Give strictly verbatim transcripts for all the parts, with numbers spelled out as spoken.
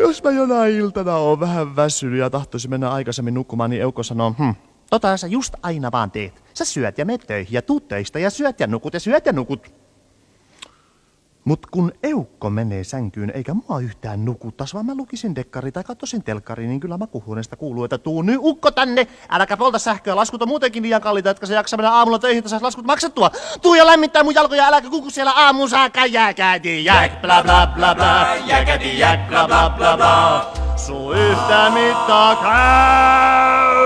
jos mä jonain iltana oon vähän väsynyt ja tahtoisin mennä aikaisemmin nukkumaan, niin Eukko sanoo, hm, tota sä just aina vaan teet. Sä syöt ja menet töihin ja tuut töistä ja syöt ja nukut ja syöt ja nukut. Mut kun Eukko menee sänkyyn eikä mua yhtään nukuttas, vaan mä lukisin dekkari tai katsoisin telkkari, niin kyllä makuhuoneesta kuuluu, että tuu nyt Ukko tänne, äläkä polta sähköä, laskut on muutenkin liian kalliita, etkä se jaksa mennä aamulla töihin, että saisi laskut maksettua. Tuu ja lämmittää mun jalkoja, äläkä kuku siellä aamuun saakka, jäkäti jäk, bla bla bla bla, jäkäti jäk, bla bla bla bla. Suu yhtä mittaa käy,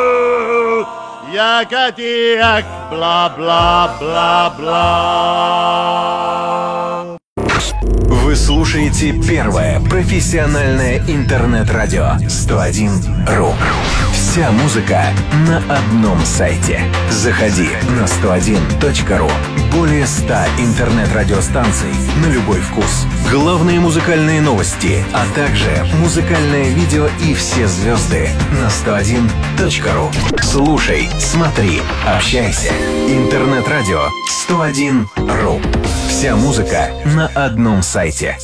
jäkäti jäk, bla bla bla bla. Вы слушаете первое профессиональное интернет-радио сто один ру. Вся музыка на одном сайте. Заходи на сто один точка ру. Более ста интернет-радиостанций на любой вкус. Главные музыкальные новости, а также музыкальное видео и все звезды на сто один точка ру. Слушай, смотри, общайся. Интернет-радио сто один ру. Вся музыка на одном сайте.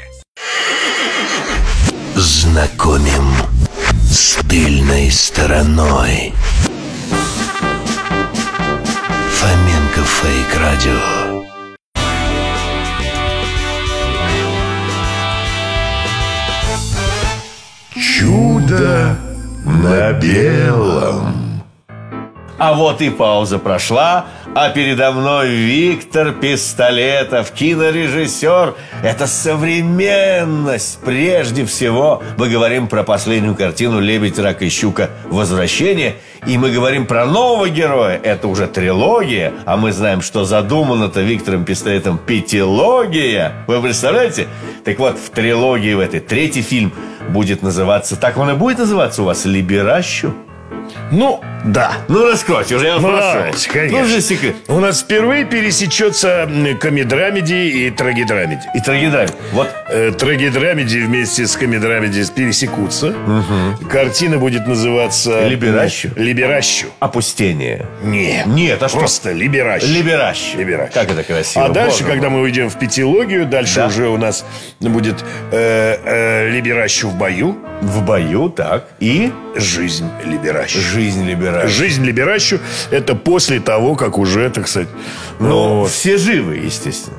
Знакомим с тыльной стороной. Фоменко Фейк Радио. Чудо на белом. А вот и пауза прошла, а передо мной Виктор Пистолетов, кинорежиссер. Это современность. Прежде всего мы говорим про последнюю картину «Лебедь, рак и щука. Возвращение». И мы говорим про нового героя. Это уже трилогия. А мы знаем, что задумано-то Виктором Пистолетом пятилогия. Вы представляете? Так вот, в трилогии в этой третий фильм будет называться... Так он и будет называться у вас? «Либеращу»? Ну, да. Ну, раскройте, уже я вас ну, прошу. давайте, конечно. Ну, же секрет. У нас впервые пересечется комедрамеди и трагедрамеди. И трагедрамеди. Вот. Э, трагедрамеди вместе с комедрамеди пересекутся. Угу. Картина будет называться... Либеращу. Либеращу. Опустение. Нет. Нет, а что? Просто Либеращу. Либеращу. Либеращу. Как это красиво. А дальше, Боже когда мой. мы уйдем в пятилогию, дальше да. уже у нас будет э, э, Либеращу в бою. В бою, так. И? Жизнь Либеращу. Жизнь Либеращу. Жизнь Либеращу – это после того, как уже, так сказать... Ну, ну все живы, естественно.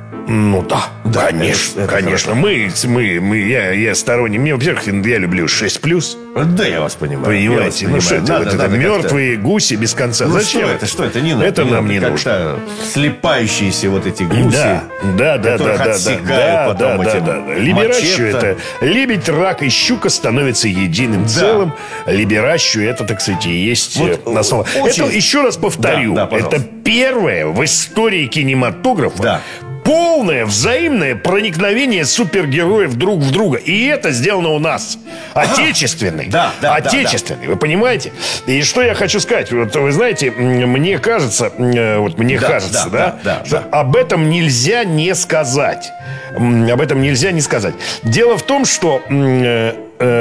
Ну да, да конечно, это, это конечно. Мы, мы, мы, я, я сторонник. Мне, во-первых, я люблю шесть плюс. Да, я вас понимаю. Понимаете, вас ну что это, надо, вот это надо мертвые как-то... гуси без конца. Ну Зачем что это, что это, не надо. Это не нам надо. не Как-то нужно. Слепающиеся вот эти гуси. Да, да, да, да, да, да, да, да, да. Либеращу это лебедь, рак и щука становятся единым да. целым. Либеращу это, так сказать, и есть вот основа. Очень... Это, еще раз повторю, да, да, это первое в истории кинематографа. Да. Полное взаимное проникновение супергероев друг в друга. И это сделано у нас. Ага. Отечественный. Да, да, Отечественный, да, да. Вы понимаете? И что я хочу сказать? Вот вы знаете, мне кажется, вот мне да, кажется, да, да, да, что да. об этом нельзя не сказать. Об этом нельзя не сказать. Дело в том, что э,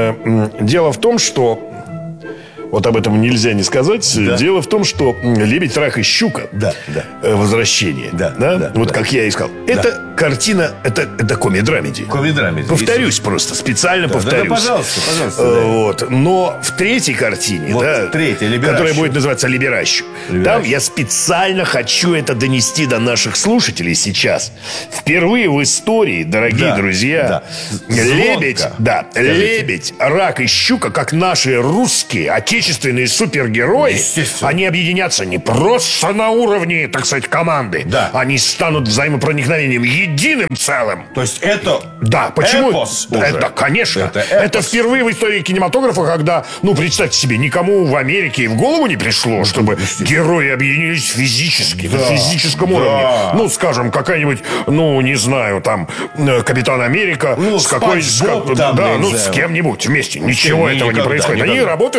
э, дело в том, что вот об этом нельзя не сказать. Да. Дело в том, что «Лебедь, рак и щука» да, да. Возвращение, да, да, да, вот да. как я и сказал. Да. Это картина, это, это комедрамеди. Комедрамеди. Повторюсь просто, специально да, повторюсь. Да, да, пожалуйста, пожалуйста. Да. Вот. Но в третьей картине, вот да, третья, которая будет называться «Либеращу», там я специально хочу это донести до наших слушателей сейчас. Впервые в истории, дорогие да, друзья, да. лебедь, да, лебедь, рак и щука, как наши русские, отечественные супергерои, они объединятся не просто на уровне, так сказать, команды. Да. Они станут взаимопроникновением, единым целым. То есть это да, почему? Эпос уже. Это, конечно. Это, это впервые в истории кинематографа, когда, ну, представьте себе, никому в Америке и в голову не пришло, чтобы герои объединились физически, да. на физическом да. уровне. Ну, скажем, какая-нибудь, ну, не знаю, там, Капитан Америка ну, с какой... С, там, да, ну, с кем-нибудь вместе. Ничего этого не происходит. Никогда. Они работают как команда.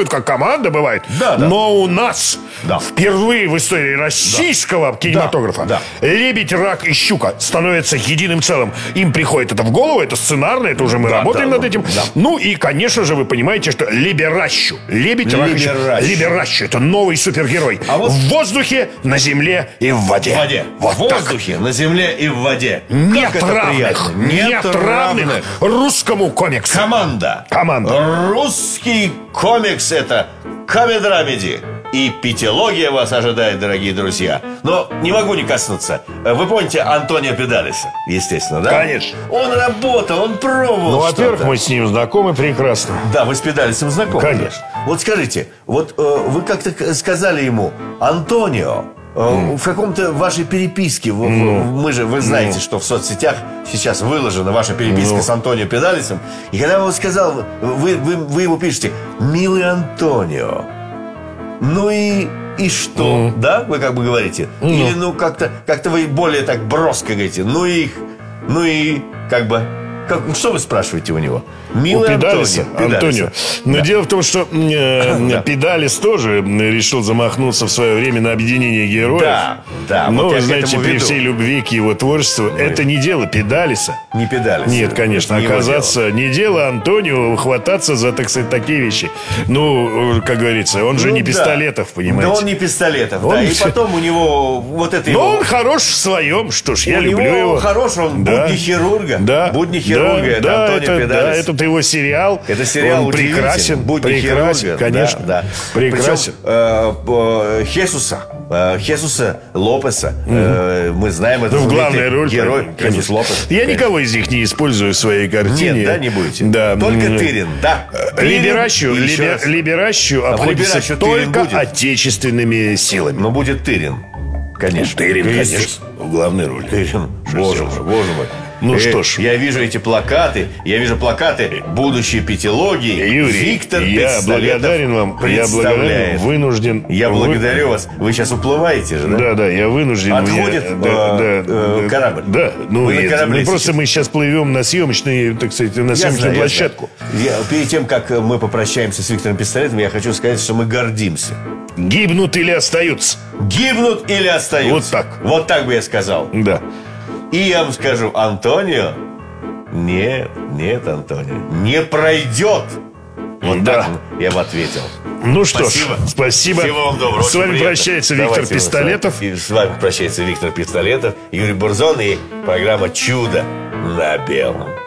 пропаганда бывает. Да, да. Но у нас да. впервые в истории российского да. кинематографа да. лебедь, рак и щука становятся единым целым. Им приходит это в голову, это сценарно, это уже мы да, работаем да, над этим. Да. Ну и, конечно же, вы понимаете, что либеращу. Лебедь, рак и щука. Либеращу. Это новый супергерой. А вот... В воздухе, на земле и в воде. В воде. Вот в воздухе, так. На земле и в воде. Нет равных. Нет, Нет равных русскому комиксу. Команда. Команда. Русский комикс — это комедрамеди. И пятилогия вас ожидает, дорогие друзья. Но не могу не коснуться. Вы помните Антонио Педалиса? Естественно, да? Конечно. Он работал, он пробовал. Ну, во-первых, мы с ним знакомы прекрасно. Да, вы с Педалисом знакомы. Конечно. Вот скажите, вот э, вы как-то сказали ему: Антонио, Mm. в каком-то вашей переписке, mm. мы же, вы знаете, mm. что в соцсетях сейчас выложена ваша переписка mm. с Антонио Педалисом. И когда он сказал, вы, вы, вы ему пишете: милый Антонио, ну и, и что? Mm. Да, вы как бы говорите? Mm. Или ну как-то, как-то вы более так броско говорите: ну и, ну и как бы... Как, что вы спрашиваете у него? Милый у Педалиса, Антонио. Антонио. Но да. дело в том, что э, да. Педалис тоже решил замахнуться в свое время на объединение героев. Да, да. Но, вот вы знаете, при веду. всей любви к его творчеству, ну, это не дело Педалиса. Не Педалиса. Нет, конечно, не оказаться не дело Антонио хвататься за, так сказать, такие вещи. Ну, как говорится, он же ну, не Пистолетов, да. понимаете? Да он не Пистолетов, он... да. И потом у него вот это Но его... он хорош в своем, что ж, я у люблю него его. хорош, он да. будни хирурга. Да. Будни хирурга. Да, это да, Антонио это, Педалис. Да, этот его сериал. Это сериал он прекрасен. Будни прекрасен, хирурга. конечно. Да, да. Прекрасен. Причем э, э, Хесуса, э, Хесуса Лопеса, э, мы знаем, это ну, в главной роли, герой Хесус Лопес. Я конечно. никого из них не использую в своей картине. Нет, да, не будете. Да. Только Тырин, да. Либеращу, либер, Либеращу а обходится Либеращу только отечественными силами. Но будет Тырин. Конечно. Тырин, конечно. В главной роли. Тырин. Боже мой, боже мой. Ну э, что ж. Я вижу эти плакаты. Я вижу плакаты будущей пятилогии. Юрий, Виктор я благодарен вам. Я благодарен, вынужден. Я благодарю вас. Вы сейчас уплываете же, да? Да, да, я вынужден. Отходит я, э, да, э, да, корабль. Да, ну, Вы нет, ну просто мы сейчас плывем на съемочный, так сказать, на съемочную знаю, площадку. Я, перед тем, как мы попрощаемся с Виктором Пистолетом, я хочу сказать, что мы гордимся. Гибнут или остаются? Гибнут или остаются. Вот так. Вот так бы я сказал. Да. И я вам скажу: Антонио, нет, нет, Антонио, не пройдет. Вот да. так я бы ответил. Ну что спасибо. ж, спасибо. Всего вам доброго. С вами прощается Виктор Давайте Пистолетов. И с вами прощается Виктор Пистолетов, Юрий Бурзон и программа «Чудо на белом».